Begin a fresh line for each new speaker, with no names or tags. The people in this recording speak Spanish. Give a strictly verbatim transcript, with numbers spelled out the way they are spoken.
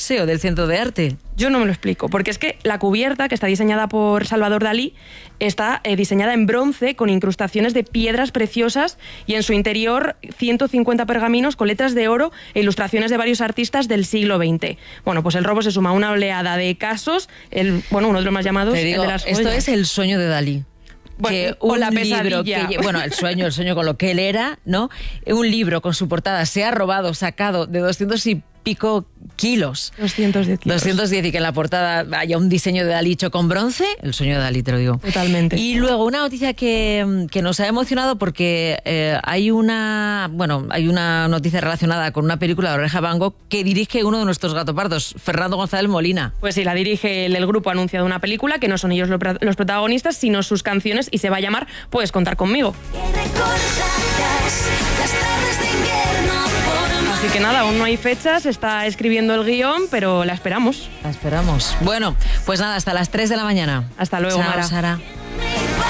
museo, del Centro de Arte?
Yo no me lo explico, porque es que la cubierta, que está diseñada por Salvador Dalí, está eh, diseñada en bronce con incrustaciones de piedras preciosas y en su interior ciento cincuenta pergaminos con letras de oro e ilustraciones de varios artistas del siglo veinte. Bueno, pues el robo se suma a una oleada de casos, el, bueno, uno de los más llamados,
Te digo,
el de las
esto
joyas.
es el sueño de Dalí.
Bueno,
Que
o
un
la
libro
pesadilla.
que, bueno, el sueño, el sueño con lo que él era, ¿no? Un libro con su portada se ha robado, sacado de doscientos y pico kilos.
doscientos diez kilos.
doscientos diez y que en la portada haya un diseño de Dalí hecho con bronce, el sueño de Dalí, te lo digo.
Totalmente.
Y luego una noticia que, que nos ha emocionado porque eh, hay una, bueno, hay una noticia relacionada con una película de Oreja Van Gogh que dirige uno de nuestros gatopardos, Fernando González Molina.
Pues sí, la dirige el, el grupo, ha anunciado una película que no son ellos lo- los protagonistas, sino sus canciones, y se va a llamar Puedes contar conmigo. Así que nada, aún no hay fechas, está escribiendo el guión, pero la esperamos.
La esperamos. Bueno, pues nada, hasta las tres de la mañana.
Hasta luego,
Chao,
Mara.
Sara.